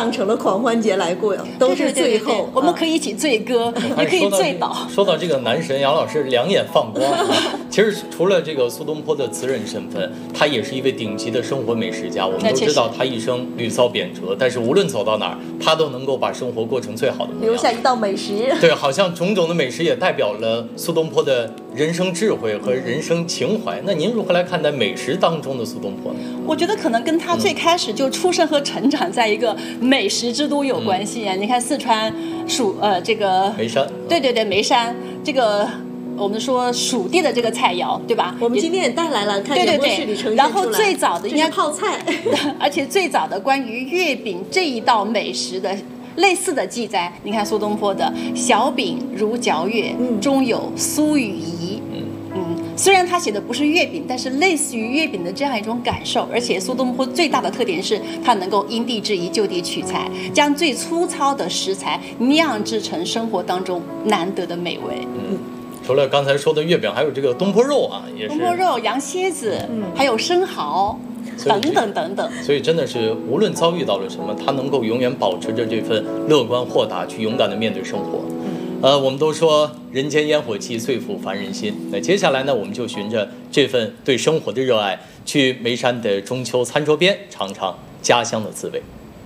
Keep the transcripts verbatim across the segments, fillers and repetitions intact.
当成了狂欢节来过，都是最后。 对对对对，我们可以一起醉歌，也可以醉倒。 说到这个男神，杨老师两眼放光。其实除了这个苏东坡的词人身份，他也是一位顶级的生活美食家。我们都知道他一生屡遭贬谪，但是无论走到哪儿，他都能够把生活过成最好的模样， 留下一道美食。 对，好像种种的美食也代表了苏东坡的人生智慧和人生情怀。那您如何来看待美食当中的苏东坡呢？ 我觉得可能跟他最开始就出生和成长在一个美食之都有关系啊。嗯、你看四川蜀呃这个眉山， 对对对眉山这个。我们说蜀地的这个菜肴，对吧？ 我们今天也带来了，看演播室里呈现出来。 然后最早的应该泡菜， 而且最早的关于月饼这一道美食的类似的记载，你看苏东坡的“小饼如嚼月，嗯、中有苏与饴”。嗯嗯，虽然他写的不是月饼，但是类似于月饼的这样一种感受。而且苏东坡最大的特点是他能够因地制宜、就地取材，将最粗糙的食材酿制成生活当中难得的美味。 嗯。除了刚才说的月饼，还有这个东坡肉啊，也是东坡肉、羊蝎子，嗯，还有生蚝等等等等。 所以真的是无论遭遇到了什么，他能够永远保持着这份乐观豁达，去勇敢的面对生活。嗯、呃，我们都说人间烟火气，最抚凡人心。那接下来呢，我们就循着这份对生活的热爱，去眉山的中秋餐桌边尝尝家乡的滋味。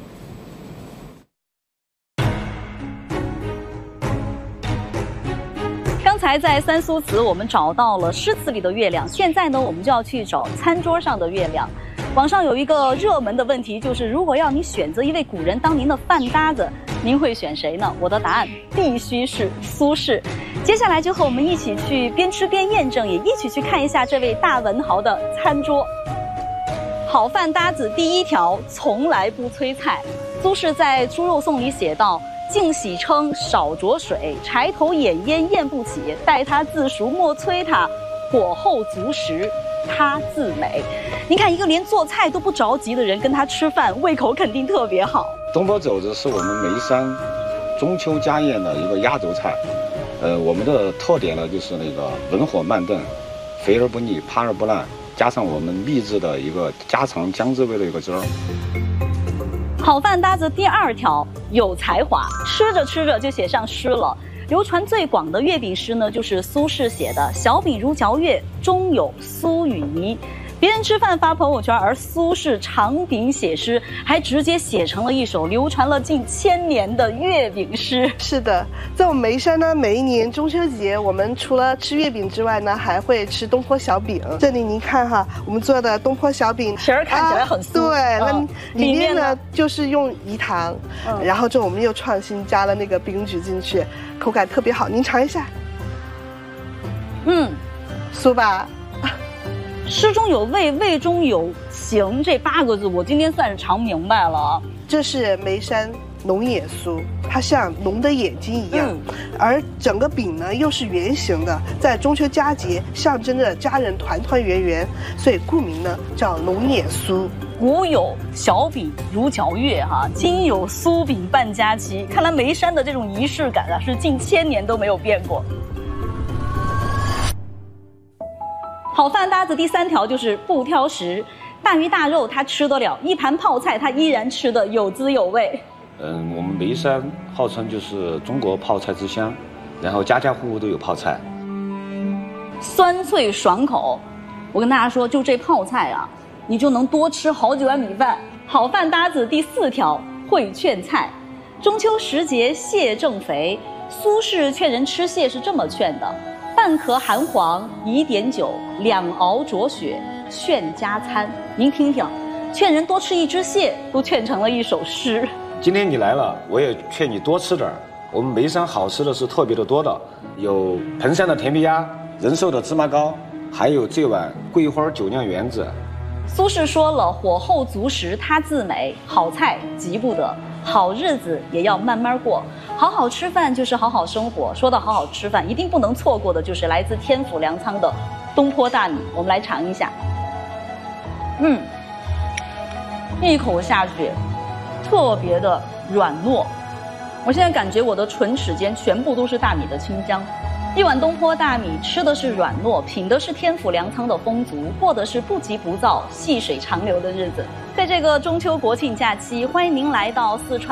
刚才在三苏祠我们找到了诗词里的月亮，现在呢我们就要去找餐桌上的月亮。网上有一个热门的问题，就是如果要你选择一位古人当您的饭搭子，您会选谁呢？我的答案必须是苏轼。接下来就和我们一起去边吃边验证，也一起去看一下这位大文豪的餐桌。好饭搭子第一条，从来不催菜。苏轼在《猪肉颂》里写道：净洗称，少着水，柴头掩烟咽不起。待他自熟莫催他，火候足时他自美。您看，一个连做菜都不着急的人跟他吃饭，胃口肯定特别好。 东坡肘子是我们眉山中秋家宴的一个压轴菜。呃，我们的特点呢就是那个文火慢炖，肥而不腻，趴而不烂，加上我们秘制的一个家常姜汁味的一个汁儿。 好饭搭子第二条，有才华，吃着吃着就写上诗了。流传最广的月饼诗呢，就是苏轼写的“小饼如嚼月，中有苏与饴”。别人吃饭发朋友圈，而苏轼长笔写诗，还直接写成了一首流传了近千年的月饼诗。 是的，在我们眉山呢，每一年中秋节，我们除了吃月饼之外呢，还会吃东坡小饼。这里您看哈，我们做的东坡小饼皮儿看起来很酥， 啊、对，那、 嗯、 里面呢就是用饴糖，嗯、然后这我们又创新加了那个饼纸进去，口感特别好，您尝一下。 嗯， 酥吧。 诗中有味，味中有情，这八个字我今天算是尝明白了啊。 这是眉山龙眼酥，它像龙的眼睛一样，嗯、而整个饼呢又是圆形的，在中秋佳节象征着家人团团圆圆，所以故名呢叫龙眼酥。 古有小饼如嚼月哈，今有酥饼伴佳期。看来眉山的这种仪式感啊，是近千年都没有变过。好饭搭子第三条就是不挑食，大鱼大肉他吃得了，一盘泡菜他依然吃得有滋有味。 嗯，我们眉山号称就是中国泡菜之乡，然后家家户户都有泡菜， 酸脆爽口。我跟大家说，就这泡菜啊，你就能多吃好几碗米饭。好饭搭子第四条，会劝菜。中秋时节蟹正肥，苏轼劝人吃蟹是这么劝的：半壳含黄，宜点酒，两熬浊血，劝加餐。您听听，劝人多吃一只蟹，都劝成了一首诗。 今天你来了，我也劝你多吃点儿。我们眉山好吃的是特别的多的，有彭山的甜皮鸭，仁寿的芝麻糕，还有这碗桂花酒酿圆子。 苏轼说了，火候足时他自美，好菜急不得，好日子也要慢慢过。好好吃饭就是好好生活。说到好好吃饭，一定不能错过的就是来自天府粮仓的东坡大米。我们来尝一下。嗯，一口下去，特别的软糯。我现在感觉我的唇齿间全部都是大米的清香。一碗东坡大米，吃的是软糯，品的是天府粮仓的丰足，过的是不急不躁、细水长流的日子。在这个中秋国庆假期，欢迎您来到四川。